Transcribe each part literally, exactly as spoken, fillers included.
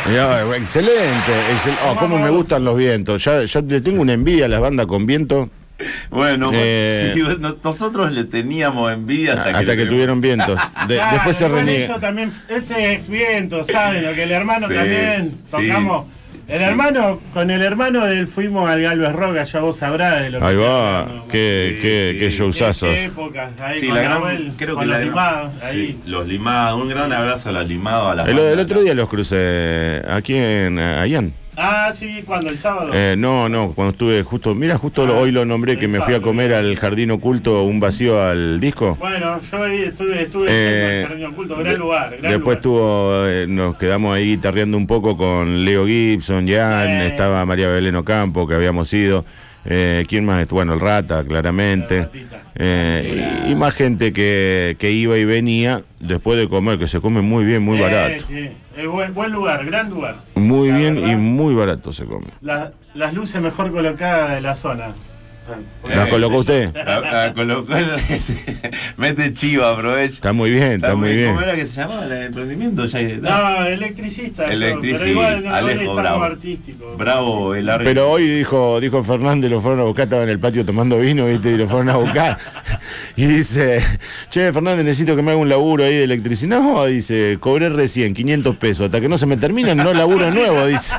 No, excelente. Excel- oh, cómo me gustan los vientos. Ya, ya le tengo una envidia a las bandas con viento. Bueno, Eh, sí, nosotros le teníamos envidia hasta, hasta que, que, le tuvieron vientos. De- Claro, después se igual reniega. ellos también, este ex viento, ¿saben? Lo que el hermano Sí, también sí, tocamos. El sí. hermano, con el hermano de él fuimos al Galvez Rock, ya vos sabrás de lo que Ahí estoy va. hablando. Qué, Sí, qué, sí. qué showzazos. Qué épocas, ahí Sí, con la gran, Nahuel, creo con que los la limados, sí, ahí. los limados, un gran abrazo a los limados, a las El, el bandas. otro día los crucé aquí en eh, Ayán. Ah, sí, cuando el sábado. Eh, no, no, cuando estuve justo, mira, justo Ah, hoy lo nombré que el me fui a sábado. comer al Jardín Oculto un vacío al disco. Bueno, yo ahí estuve, estuve Eh, en el Jardín Oculto, gran lugar, gran Después lugar. estuvo, eh, nos quedamos ahí guitarreando un poco con Leo Gibson, Jan, Eh. estaba María Belén Ocampo, que habíamos ido. Eh, ¿Quién más? Bueno, el Rata, claramente. La Ratita. Eh, y, y más gente que, que iba y venía después de comer, que se come muy bien, muy Eh, barato. sí, es buen, buen lugar, gran lugar. Muy La bien verdad, y muy barato se come. la- las luces mejor colocadas de la zona. ¿La colocó usted? La, la colocó en la- mete chiva, aprovecha. Está muy bien, está muy bien. ¿Cómo era que se llamaba el emprendimiento? Ya, No, electricista. yo, Electricista, pero igual no, Alejo no es tan Bravo. artístico. Bravo, el árbitro. Pero hoy dijo, dijo Fernández, lo fueron a buscar, estaba en el patio tomando vino, ¿viste? Y lo fueron a buscar. Y dice, che, Fernández, necesito que me haga un laburo ahí de electricidad. No, dice, cobré recién quinientos pesos. Hasta que no se me terminen, no laburo nuevo, dice.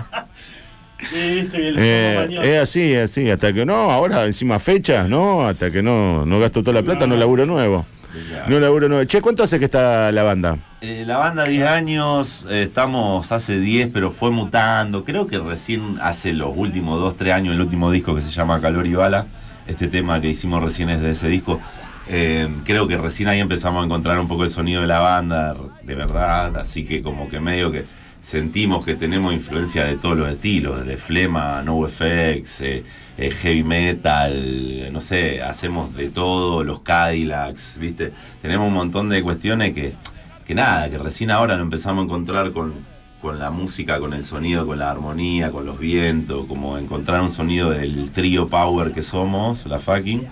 Sí, viste que el Eh, somos mañosos. es así, es así. Hasta que no, ahora encima fechas, ¿no? Hasta que no, no gasto toda la plata, no, No. laburo nuevo. No laburo nuevo. Che, ¿cuánto hace que está la banda? Eh, la banda diez años, eh, estamos hace diez, pero fue mutando. Creo que recién hace los últimos dos, tres años, el último disco que se llama Calor y Bala, este tema que hicimos recién es de ese disco. Eh, creo que recién ahí empezamos a encontrar un poco el sonido de la banda, de verdad, así que como que medio que sentimos que tenemos influencia de todos los estilos, desde Flema, NoFX, eh, eh, heavy metal, no sé, hacemos de todo, los Cadillacs, ¿viste? Tenemos un montón de cuestiones que, que nada, que recién ahora lo empezamos a encontrar con, con la música, con el sonido, con la armonía, con los vientos, como encontrar un sonido del trío power que somos, la fucking,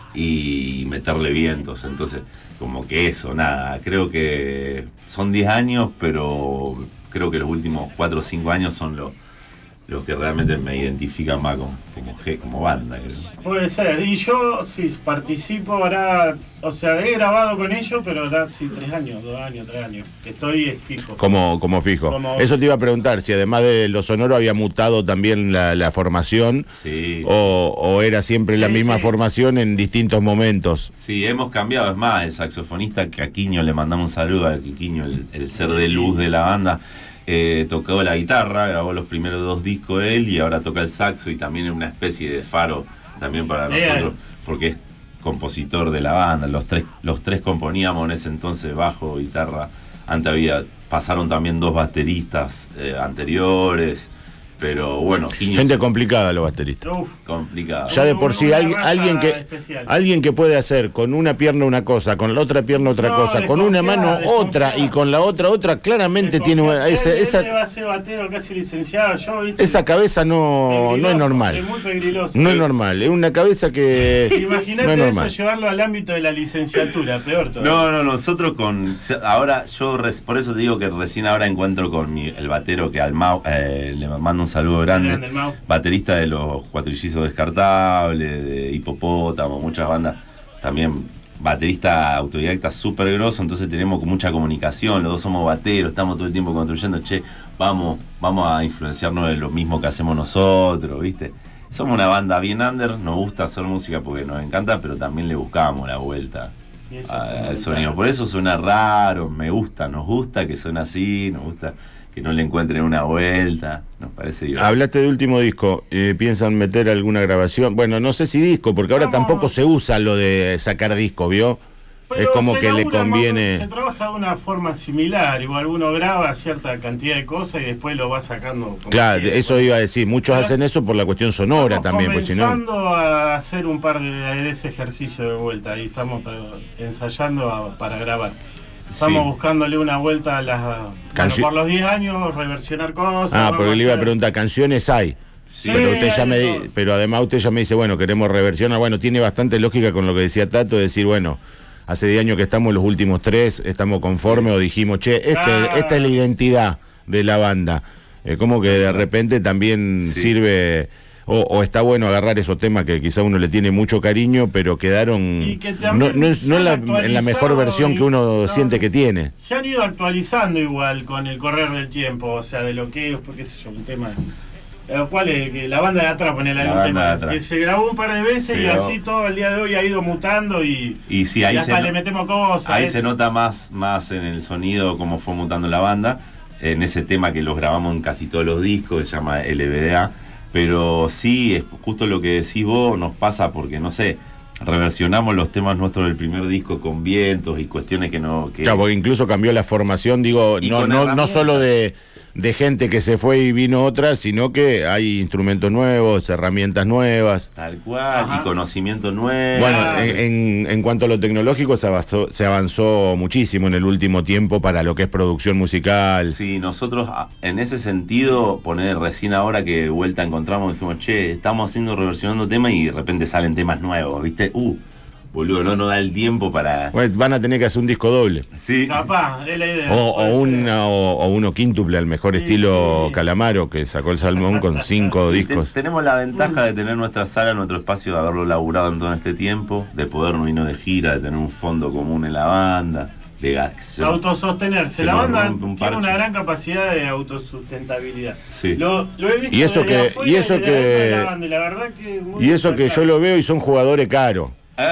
y meterle vientos. Entonces, como que eso, nada, creo que son diez años, pero creo que los últimos cuatro o cinco años son los los que realmente me identifican más como, como, G- como banda. Creo. Puede ser. Y yo, sí, participo ahora, o sea, he grabado con ellos, pero ahora sí, tres años, dos años, tres años, que estoy eh, fijo. Como, como fijo. Como- Eso te iba a preguntar, si además de lo sonoro había mutado también la, la formación Sí, o, o era siempre la Sí, misma sí. formación en distintos momentos. sí, hemos cambiado. Es más, el saxofonista Caquiño, le mandamos un saludo a Caquiño, el, el ser de luz de la banda. Eh, tocó la guitarra, grabó los primeros dos discos él y ahora toca el saxo y también es una especie de faro también para Bien. nosotros, porque es compositor de la banda. Los tres, los tres componíamos en ese entonces bajo, guitarra. Antes había, pasaron también dos bateristas eh, anteriores, pero bueno, Quiño Gente es complicada los bateristas. Uf, complicado. Ya de por sí, Una alguien, raza alguien que especial. alguien que puede hacer con una pierna una cosa, con la otra pierna otra No, cosa, con una desconfiar, mano otra desconfiar. y con la otra otra, claramente tiene una- Él- esa, él esa, va a ser batero casi licenciado, yo, ¿viste? esa cabeza no, no es Pegriloso, normal. Es muy pegriloso. No es normal, es una cabeza que Imagínate no es eso, normal. llevarlo al ámbito de la licenciatura, peor todavía. No, no, nosotros con. Ahora, yo res- por eso te digo que recién ahora encuentro con mi, el batero que al Mau, eh, le mando un saludo grande. Grande, el Mau. Baterista de los Cuatrillizos Descartables, de Hipopótamo, muchas bandas. También baterista autodidacta súper grosso, entonces tenemos mucha comunicación. Los dos somos bateros, estamos todo el tiempo construyendo. Che, vamos, vamos a influenciarnos de lo mismo que hacemos nosotros, ¿viste? Somos una banda bien under, nos gusta hacer música porque nos encanta, pero también le buscamos la vuelta Y eso es al fundamental. sonido. Por eso suena raro, me gusta, nos gusta que suene así, nos gusta que no le encuentren una vuelta, nos parece divertido. Hablaste de último disco, eh, ¿piensan meter alguna grabación? Bueno, no sé si disco, porque ahora Vamos. tampoco se usa lo de sacar disco, ¿vio? Pero es como se que le labura más- conviene... Se trabaja de una forma similar, igual uno graba cierta cantidad de cosas y después lo va sacando. como Claro, quiere. eso iba a decir, muchos Pero- hacen eso por la cuestión sonora Estamos también, porque si no... comenzando a hacer un par de, de ese ejercicio de vuelta y estamos tra- ensayando a- para grabar. Estamos Sí. buscándole una vuelta a las... Bueno, Canci- por los diez años, reversionar cosas. Ah, vamos porque le iba a hacer- preguntar, canciones hay. Sí, pero usted ya hay me de di- todo. pero además usted ya me dice, bueno, queremos reversionar. Bueno, tiene bastante lógica con lo que decía Tato, de decir, bueno, hace diez años que estamos los últimos tres, estamos conformes o dijimos, che, este, Ah. esta es la identidad de la banda. Es como que de repente también Sí. sirve, o, o está bueno agarrar esos temas que quizá uno le tiene mucho cariño, pero quedaron Y que no, también no, es- no en, la, se han en la mejor actualizado versión y- que uno no, siente que tiene. Se han ido actualizando igual con el correr del tiempo, o sea, de lo que es, qué sé yo, un tema. eh, ¿Cuál es? Que la banda de atrás, ponele La algún banda tema. de atrás. Que se grabó un par de veces Se y grabó. así todo el día de hoy ha ido mutando y, Y sí, ahí y hasta se le no- metemos cosas. Ahí eh. se nota más, más en el sonido cómo fue mutando la banda, en ese tema que los grabamos en casi todos los discos, que se llama L B D A, pero sí, es justo lo que decís vos, nos pasa porque, no sé, reversionamos los temas nuestros del primer disco con vientos y cuestiones que no... Que, Claro, porque incluso cambió la formación, digo, Y no, con no, no herramientas. solo de, de gente que se fue y vino otra, sino que hay instrumentos nuevos, herramientas nuevas. Tal cual, Ajá. y conocimiento nuevo. Bueno, en, en, en cuanto a lo tecnológico, se avanzó, se avanzó muchísimo en el último tiempo para lo que es producción musical. Sí, nosotros a- en ese sentido, poner recién ahora que de vuelta encontramos, dijimos, che, estamos haciendo, reversionando temas y de repente salen temas nuevos, ¿viste? Uh, boludo, no nos da el tiempo para... Bueno, van a tener que hacer un disco doble. Sí, Capaz, es la idea. O, o, puede ser. una, o, o uno quíntuple al mejor Sí, estilo sí. Calamaro, que sacó el Salmón con cinco y te- discos. tenemos la ventaja de tener nuestra sala, nuestro espacio, de haberlo laburado en todo este tiempo, de podernos irnos de gira, de tener un fondo común en la banda, de gas- Autosostenerse. se La nos banda rompe un tiene parche. una gran capacidad de autosustentabilidad. Sí. Lo, lo he visto Y eso desde que- afuera y eso desde adentro que- de la banda, y la verdad que es muy Y eso que yo destacable. lo veo y son jugadores caros.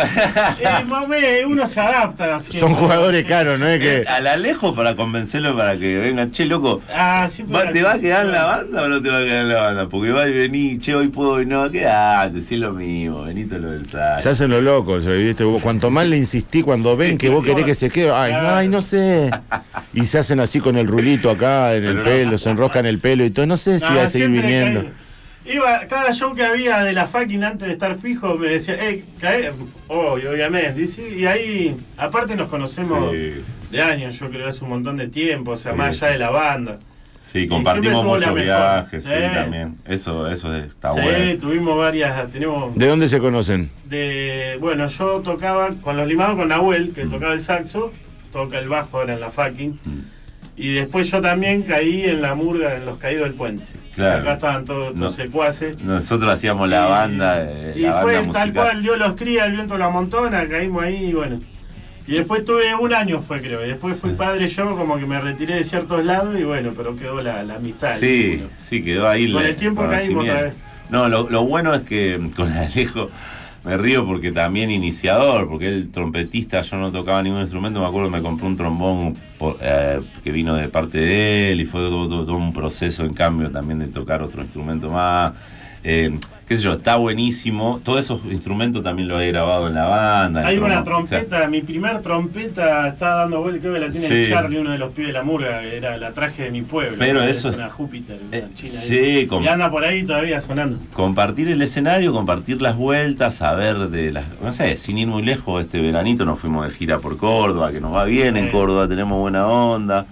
Eh, mame, uno se adapta. Son siempre. jugadores Sí. caros, ¿no es que...? Al Alejo para convencerlo para que venga, che, loco, Ah, siempre ¿va- era ¿te va a así, quedar en la sí. banda o no te va a quedar en la banda? Porque va y vení, che, hoy puedo y no, quedate, si es lo mismo, venite lo ensayos. Se hacen los locos, ¿viste? Cuanto más le insistí, cuando ven que vos querés que se quede, ay, no, ay, no sé. Y se hacen así con el rulito acá en el Pero no pelo, sé. se enroscan el pelo y todo. No sé si Ah, va a seguir siempre viniendo. caí- Iba, cada show que había de la fucking antes de estar fijo me decía, eh, cae, oh, y obviamente, y, sí, y ahí, aparte nos conocemos Sí, de años, yo creo, hace un montón de tiempo, o sea, Sí, más sí. allá de la banda. sí, Y compartimos siempre estuvo la muchos mejor. viajes, sí, Eh. también. Eso, eso está sí, bueno. tuvimos varias, tenemos ¿De dónde se conocen? de, bueno, yo tocaba con los limados con Nahuel, que Mm. tocaba el saxo, toca el bajo ahora en la fucking. Mm. Y después yo también caí en la murga, en los caídos del puente. Claro. Acá estaban todos No. los secuaces. Nosotros hacíamos la Y- banda, eh, y la fue banda tal musical. cual, Dios los cría, el viento lo amontona, caímos ahí y bueno. Y después tuve un año fue creo, y después fui padre yo, como que me retiré de ciertos lados y bueno, pero quedó la, la amistad. Sí, ¿no? sí, quedó ahí Con el tiempo caímos otra vez. No, lo, lo bueno es que con Alejo me río porque también iniciador, porque él trompetista, yo no tocaba ningún instrumento, me acuerdo que me compré un trombón por- eh, que vino de parte de él y fue todo, todo- todo un proceso en cambio también de tocar otro instrumento más. Eh, qué sé yo, está buenísimo. Todos esos instrumentos también los he grabado en la banda. Hay el una trombón, o sea, trompeta, mi primer trompeta está dando vuelta, creo que la tiene Sí. el Charlie, uno de los pibes de la murga, que era la traje de mi pueblo. Pero que es eso es- una Júpiter, una eh, china sí, ahí. con- Y anda por ahí todavía sonando. compartir el escenario, compartir las vueltas, saber de las... No sé, sin ir muy lejos, este veranito nos fuimos de gira por Córdoba, que nos va bien en Sí. Córdoba, tenemos buena onda,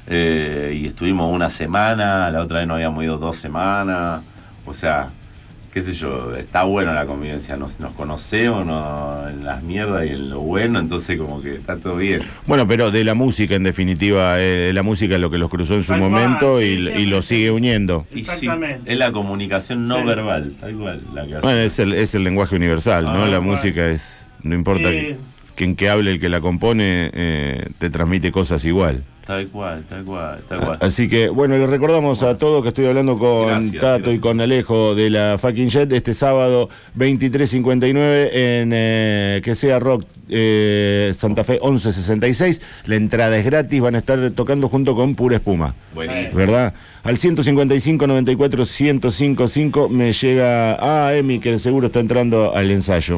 eh, y estuvimos una semana, la otra vez nos habíamos ido dos semanas, o sea, qué sé yo, está buena la convivencia, nos, nos conocemos no, en las mierdas y en lo bueno, entonces como que está todo bien. Bueno, pero de la música, en definitiva, eh, la música es lo que los cruzó en su Tal cual, momento sí, y, siempre, y lo sí. sigue uniendo. Y sí, Exactamente. es la comunicación no Sí. verbal, tal cual, la que hace. Bueno, es el, es el lenguaje universal, ¿no? Ah, La bueno. música es, no importa Eh, que, quien que hable, el que la compone, eh, te transmite cosas igual. Tal cual, tal cual, tal cual. Así que, bueno, le recordamos a todos que estoy hablando con Gracias, Tato gracias. y con Alejo de la Fucking Jet este sábado veintitrés cincuenta y nueve en eh, Que Sea Rock eh, Santa Fe once sesenta y seis. La entrada es gratis, van a estar tocando junto con Pura Espuma. Buenísimo. ¿Verdad? Al ciento cincuenta y cinco noventa y cuatro ciento cinco cinco me llega a Emi, que seguro está entrando al ensayo.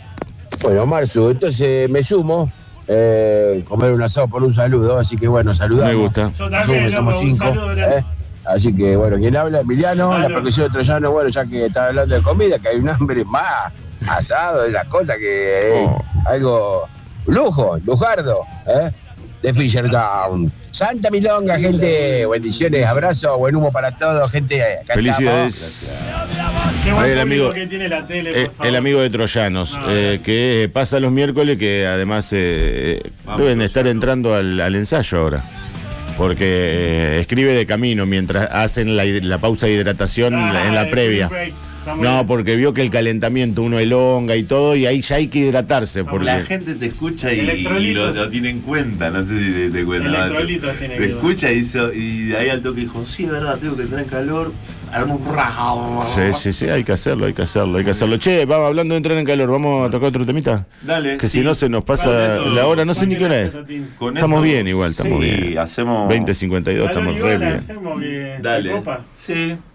Bueno, Marzu, entonces me sumo. Eh, comer un asado por un saludo, así que bueno, saludamos. Me gusta. Yo también, Somos loco, un cinco, saludo grande. ¿eh? Así que bueno, ¿quién habla? Emiliano, Ah, la no. percusión de Troyano, bueno, ya que estaba hablando de comida, que hay un hambre más, asado, esas cosas que es Oh. algo lujo, lujardo, ¿eh? De Fishertown. Santa Milonga, gente, bendiciones, abrazos, buen humo para todos, gente. Acá Felicidades. Qué buen Ahí el público amigo- que tiene la tele, por Eh, favor. el amigo de Troyanos, No, eh, no. que pasa los miércoles, que además eh, Vamos, deben estar Troyano. entrando al, al ensayo ahora. porque eh, escribe de camino mientras hacen la, la pausa de hidratación Ah, en la el previa. break. Está muy No, bien. porque vio que el calentamiento uno elonga y todo, y ahí ya hay que hidratarse. Porque... La gente te escucha y, y Electrolitos. lo, lo tiene en cuenta, no sé si te, te cuenta. ¿no? Electrolitos tiene Te que escucha y, hizo, y de ahí al toque dijo, sí, es verdad, tengo que tener calor. Sí, sí, sí, hay que hacerlo, hay que hacerlo, hay que hacerlo. Che, vamos hablando de entrar en calor, ¿vamos a tocar otro temita? Dale. Que sí. si no se nos pasa Vale, la hora, no sé ni qué hora es. Con Estamos esto, bien igual, estamos sí, bien. hacemos... veinte cincuenta y dos, estamos re bien. Hacemos que Dale. se copa. Sí.